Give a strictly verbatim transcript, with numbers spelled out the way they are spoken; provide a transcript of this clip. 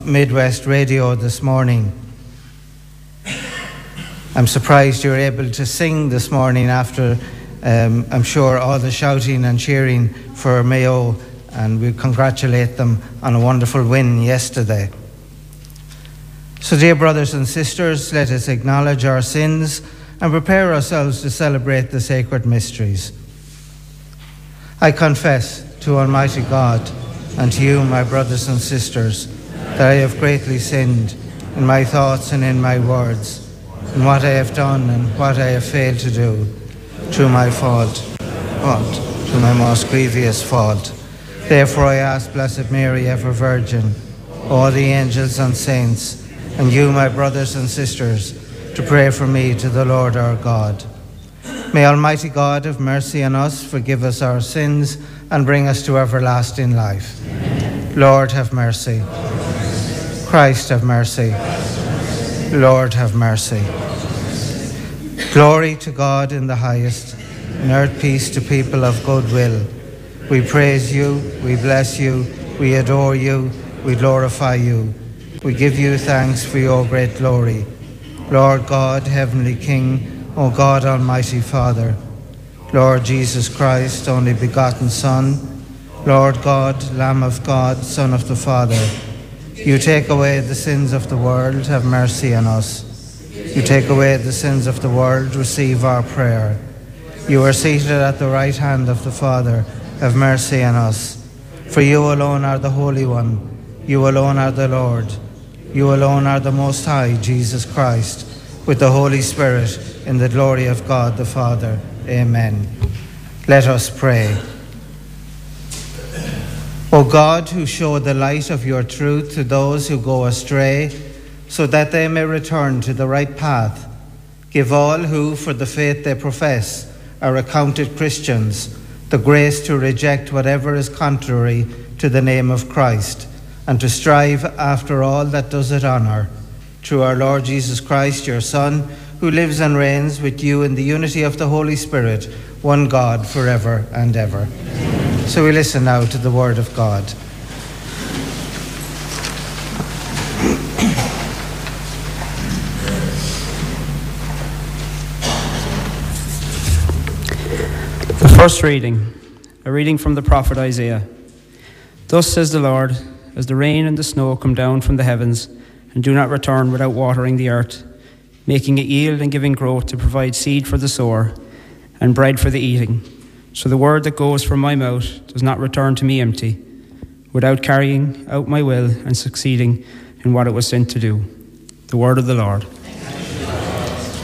Midwest Radio this morning. I'm surprised you're able to sing this morning after, um, I'm sure, all the shouting and cheering for Mayo, and we congratulate them on a wonderful win yesterday. So, dear brothers and sisters, let us acknowledge our sins and prepare ourselves to celebrate the sacred mysteries. I confess to Almighty God and to you, my brothers and sisters, that I have greatly sinned in my thoughts and in my words, in what I have done and what I have failed to do, through my fault, fault, through my most grievous fault. Therefore I ask Blessed Mary, ever Virgin, all the angels and saints, and you, my brothers and sisters, to pray for me to the Lord our God. May Almighty God have mercy on us, forgive us our sins, and bring us to everlasting life. Amen. Lord, have mercy. Christ, have mercy. Lord, have mercy. Glory to God in the highest, and earth peace to people of good will. We praise you, we bless you, we adore you, we glorify you. We give you thanks for your great glory. Lord God, heavenly King, O God, almighty Father, Lord Jesus Christ, only begotten Son, Lord God, Lamb of God, Son of the Father, you take away the sins of the world, have mercy on us. You take away the sins of the world, receive our prayer. You are seated at the right hand of the Father, have mercy on us. For you alone are the Holy One, you alone are the Lord, you alone are the Most High, Jesus Christ, with the Holy Spirit, in the glory of God the Father. Amen. Let us pray. O God, who show the light of your truth to those who go astray, so that they may return to the right path, give all who, for the faith they profess, are accounted Christians, the grace to reject whatever is contrary to the name of Christ, and to strive after all that does it honour, through our Lord Jesus Christ, your Son, who lives and reigns with you in the unity of the Holy Spirit, one God, forever and ever. So we listen now to the word of God. The first reading, a reading from the prophet Isaiah. Thus says the Lord, as the rain and the snow come down from the heavens and do not return without watering the earth, making it yield and giving growth to provide seed for the sower and bread for the eating, so the word that goes from my mouth does not return to me empty, without carrying out my will and succeeding in what it was sent to do. The word of the Lord.